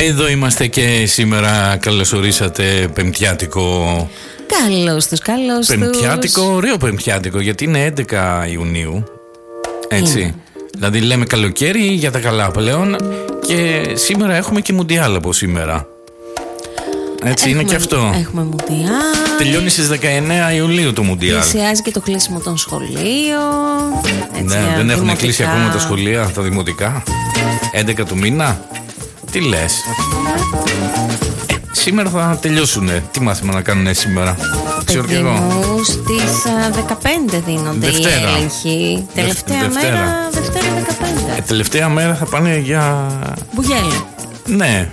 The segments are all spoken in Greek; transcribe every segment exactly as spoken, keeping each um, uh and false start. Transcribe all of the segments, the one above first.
Εδώ είμαστε και σήμερα. Καλώς ορίσατε. Πεμπτιάτικο. Καλώς τους, καλώς τους. Πεμπτιάτικο, ωραίο πεμπτιάτικο, γιατί είναι έντεκα Ιουνίου. Έτσι. Είναι. Δηλαδή λέμε καλοκαίρι για τα καλά πλέον. Και σήμερα έχουμε και Μουντιάλ από σήμερα. Έτσι έχουμε, είναι και αυτό. Έχουμε Μουντιάλ. Τελειώνει στις δεκαεννέα Ιουλίου το Μουντιάλ. Πλησιάζει και το κλείσιμο των σχολείων. Έτσι, ναι, δεν έχουν δημοτικά. κλείσει ακόμα τα σχολεία, τα δημοτικά. έντεκα του μήνα. Τι λες? ε, Σήμερα θα τελειώσουν. Τι μάθημα να κάνουν σήμερα? Ξέρω κι εγώ. Στις δεκαπέντε δίνονται Δευτέρα. οι έλεγχοι. Τελευταία Δευτέρα. μέρα, Δευτέρα δεκαπέντε. ε, Τελευταία μέρα θα πάνε για... Μπουγέλη. Ναι.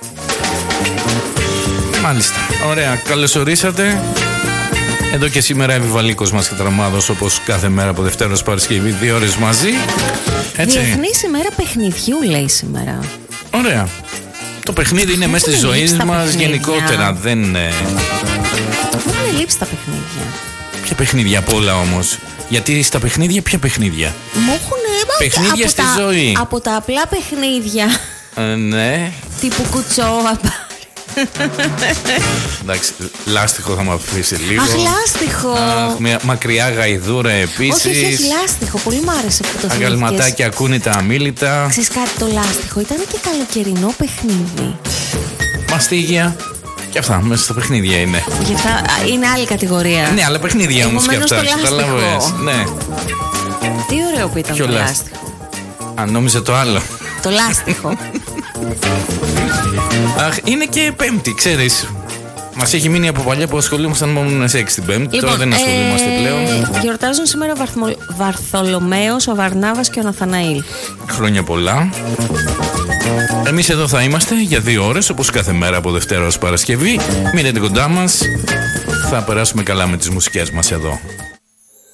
Μάλιστα. Ωραία. Καλώς ορίσατε. Εδώ και σήμερα Επιβαλίκος μας και Τραμάδος, όπως κάθε μέρα από Δευτέρα ως Παρασκευή, δύο ώρες μαζί. Έτσι. Διεθνής ημέρα παιχνιδιού λέει σήμερα. Ωραία. Το παιχνίδι είναι μέσα στη ζωή μας γενικότερα. Δεν είναι... Μου έχουν λείψει τα παιχνίδια. Ποια παιχνίδια απ' όλα όμως? Γιατί στα παιχνίδια, ποια παιχνίδια? Μου έχουν παιχνίδια από στη τα, ζωή. Από τα απλά παιχνίδια. Ε, ναι. Τύπου κουτσόβα. Εντάξει, λάστιχο θα μου αφήσει λίγο. Αχ, λάστιχο. Αχ, μια μακριά γαϊδούρα επίσης. Όχι, όχι, όχι, λάστιχο. Πολύ μ' άρεσε που το θυμήθηκες. Αγαλματάκια ακούνητα αμίλητα. Ξέρεις κάτι, το λάστιχο ήταν και καλοκαιρινό παιχνίδι. Μαστίγια. Και αυτά, μέσα στα παιχνίδια είναι. Γι' αυτά είναι άλλη κατηγορία. Ναι, αλλά παιχνίδια όμως και αυτά. Καταλάβες. Ναι. Τι ωραίο που ήταν Ποιο το λάστιχο? λάστιχο. Αν νόμιζα το άλλο. Το λάστιχο. Αχ, είναι και Πέμπτη, ξέρεις. Μας έχει μείνει από παλιά που ασχολούμασταν μόνο με σεξ την Πέμπτη. Λοιπόν, τώρα δεν ασχολούμαστε ε, πλέον. Γιορτάζουν σήμερα ο Βαρθμο... Βαρθολομαίος, ο Βαρνάβας και ο Ναθαναήλ. Χρόνια πολλά. Εμείς εδώ θα είμαστε για δύο ώρες, όπως κάθε μέρα από Δευτέρα ως Παρασκευή. Μείνετε κοντά μας. Θα περάσουμε καλά με τις μουσικές μας εδώ.